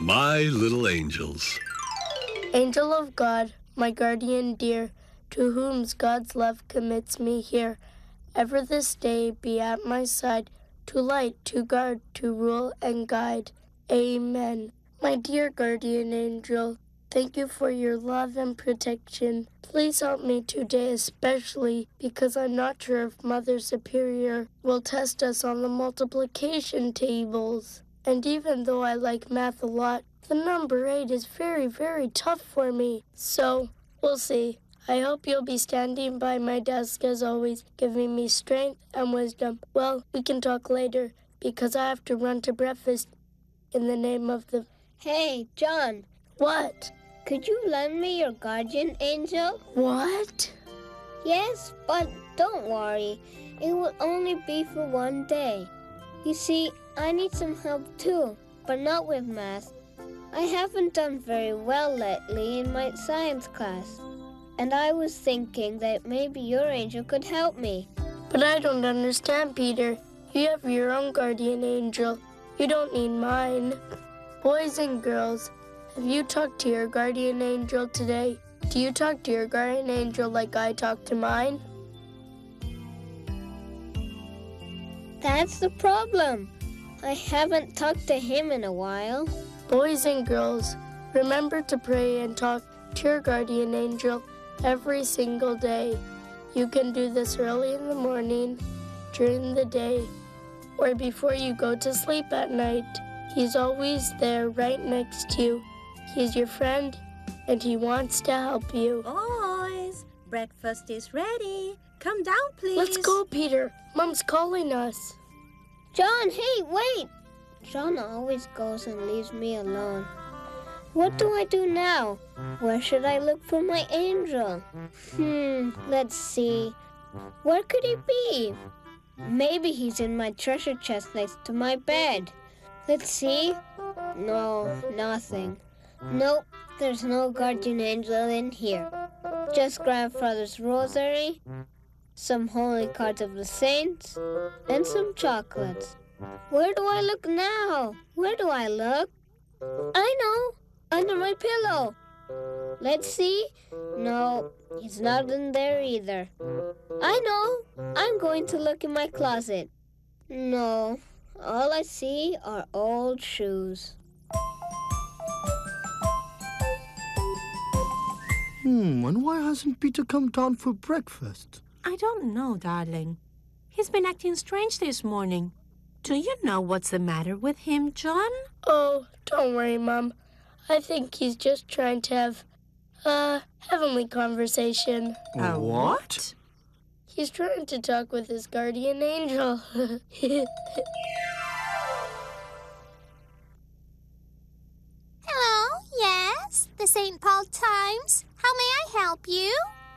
My little angels. Angel of God, my guardian dear, to whom God's love commits me here, ever this day be at my side, to light, to guard, to rule and guide. Amen. My dear guardian angel, thank you for your love and protection. Please help me today, especially because I'm not sure if Mother Superior will test us on the multiplication tables. And even though I like math a lot, the number 8 is very, very tough for me. So, we'll see. I hope you'll be standing by my desk as always, giving me strength and wisdom. Well, we can talk later, because I have to run to breakfast in the name of the... Hey, John. What? Could you lend me your guardian angel? What? Yes, but don't worry. It will only be for one day. You see, I need some help too, but not with math. I haven't done very well lately in my science class, and I was thinking that maybe your angel could help me. But I don't understand, Peter. You have your own guardian angel. You don't need mine. Boys and girls, have you talked to your guardian angel today? Do you talk to your guardian angel like I talk to mine? That's the problem. I haven't talked to him in a while. Boys and girls, remember to pray and talk to your guardian angel every single day. You can do this early in the morning, during the day, or before you go to sleep at night. He's always there right next to you. He's your friend, and he wants to help you. Boys, breakfast is ready. Come down, please. Let's go, Peter. Mom's calling us. John, hey, wait! John always goes and leaves me alone. What do I do now? Where should I look for my angel? Let's see. Where could he be? Maybe he's in my treasure chest next to my bed. Let's see. No, nothing. Nope, there's no guardian angel in here. Just grandfather's rosary, some holy cards of the saints, and some chocolates. Where do I look now? Where do I look? I know, under my pillow. Let's see. No, he's not in there either. I know, I'm going to look in my closet. No, all I see are old shoes. And why hasn't Peter come down for breakfast? I don't know, darling. He's been acting strange this morning. Do you know what's the matter with him, John? Oh, don't worry, Mom. I think he's just trying to have a heavenly conversation. A what? He's trying to talk with his guardian angel. Hello, yes, the St. Paul Times. How may I help you?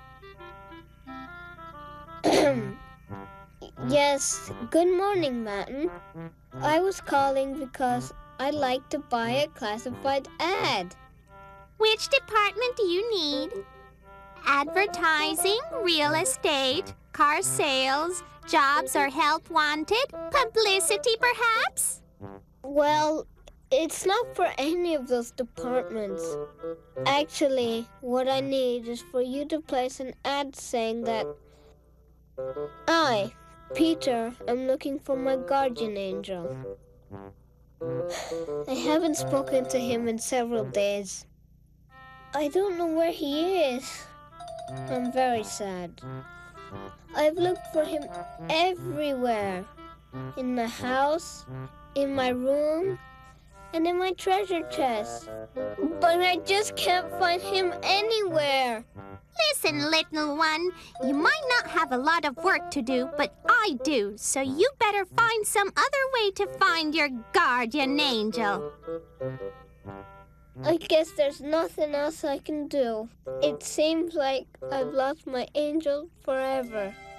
Yes, good morning, Martin. I was calling because I'd like to buy a classified ad. Which department do you need? Advertising, real estate, car sales, jobs or help wanted, publicity perhaps? Well, it's not for any of those departments. Actually, what I need is for you to place an ad saying that I, Peter, am looking for my guardian angel. I haven't spoken to him in several days. I don't know where he is. I'm very sad. I've looked for him everywhere. In the house, in my room, and in my treasure chest. But I just can't find him anywhere. Listen, little one, you might not have a lot of work to do, but I do, so you better find some other way to find your guardian angel. I guess there's nothing else I can do. It seems like I've lost my angel forever.